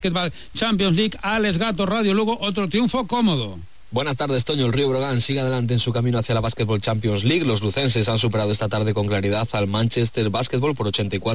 Basketball Champions League. Alex Gato, Radio Lugo, otro triunfo cómodo. Buenas tardes, Toño. El Río Breogán sigue adelante en su camino hacia la Basketball Champions League. Los lucenses han superado esta tarde con claridad al Manchester Basketball por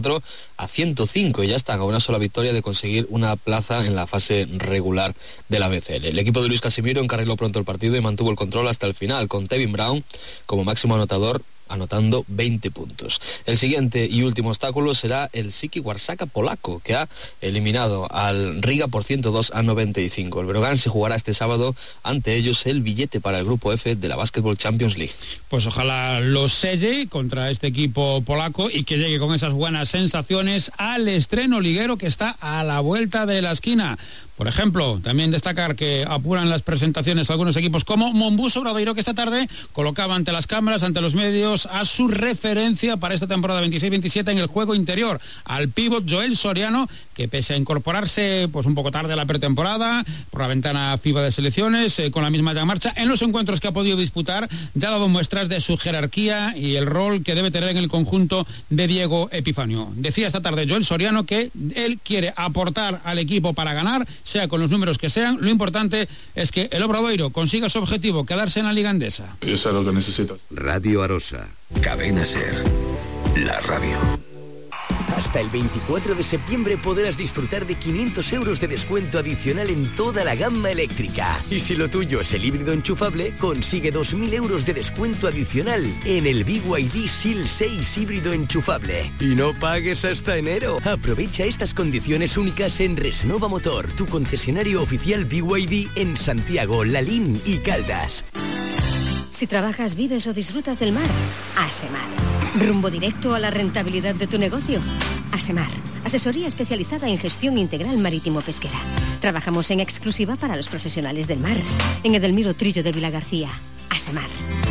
84-105 y ya están a una sola victoria de conseguir una plaza en la fase regular de la BCL. El equipo de Luis Casimiro encarriló pronto el partido y mantuvo el control hasta el final, con Tevin Brown como máximo anotador, anotando 20 puntos. El siguiente y último obstáculo será el Siki Warszawa polaco, que ha eliminado al Riga por 102-95. El Breogán se jugará este sábado ante ellos el billete para el grupo F de la Basketball Champions League. Pues ojalá lo selle contra este equipo polaco y que llegue con esas buenas sensaciones al estreno liguero que está a la vuelta de la esquina. Por ejemplo, también destacar que apuran las presentaciones algunos equipos como Mombuso Obradoiro, que esta tarde colocaba ante las cámaras, ante los medios, a su referencia para esta temporada 26-27 en el juego interior, al pívot Joel Soriano, que pese a incorporarse pues un poco tarde a la pretemporada, por la ventana FIBA de selecciones, con la misma ya marcha, en los encuentros que ha podido disputar, ya ha dado muestras de su jerarquía y el rol que debe tener en el conjunto de Diego Epifanio. Decía esta tarde Joel Soriano que él quiere aportar al equipo para ganar, sea con los números que sean. Lo importante es que el Obradoiro consiga su objetivo, quedarse en la Liga Endesa. Eso es lo que necesito. Radio Arosa, Cadena Ser, la radio. Hasta el 24 de septiembre podrás disfrutar de 500 euros de descuento adicional en toda la gama eléctrica. Y si lo tuyo es el híbrido enchufable, consigue 2.000 euros de descuento adicional en el BYD SEAL 6 híbrido enchufable. Y no pagues hasta enero. Aprovecha estas condiciones únicas en Resnova Motor, tu concesionario oficial BYD en Santiago, Lalín y Caldas. Si trabajas, vives o disfrutas del mar, Asemar. Rumbo directo a la rentabilidad de tu negocio. Asemar, asesoría especializada en gestión integral marítimo-pesquera. Trabajamos en exclusiva para los profesionales del mar. En Edelmiro Trillo de Vilagarcía. Asemar.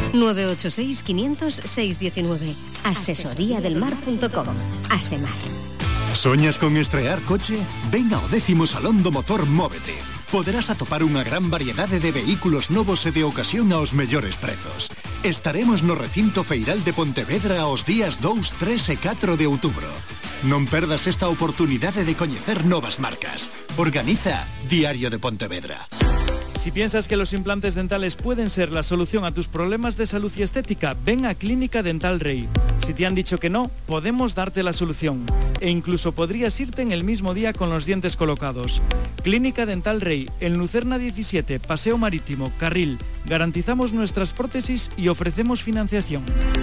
986-500-619. Asesoriadelmar.com. Asemar. ¿Soñas con estrear coche? Ven ao 10º Salón do Motor Móvete. Poderás atopar unha gran variedade de vehículos novos e de ocasión aos mellores prezos. Estaremos no recinto feiral de Pontevedra aos días 2, 3 e 4 de outubro. Non perdas esta oportunidade de coñecer novas marcas. Organiza Diario de Pontevedra. Si piensas que los implantes dentales pueden ser la solución a tus problemas de salud y estética, ven a Clínica Dental Rey. Si te han dicho que no, podemos darte la solución. E incluso podrías irte en el mismo día con los dientes colocados. Clínica Dental Rey, en Lucerna 17, Paseo Marítimo, Carril. Garantizamos nuestras prótesis y ofrecemos financiación.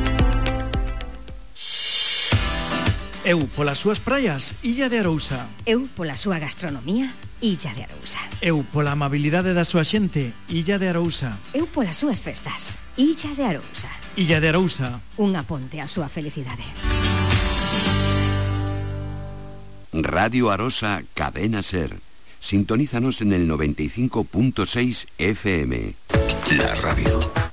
Eu polas súas praias, Illa de Arousa. Eu pola súa gastronomía, Illa de Arousa. Eu pola amabilidade da súa xente, Illa de Arousa. Eu polas súas festas, Illa de Arousa. Illa de Arousa. Unha ponte á súa felicidade. Radio Arosa, Cadena Ser. Sintonízanos en el 95.6 FM. La radio.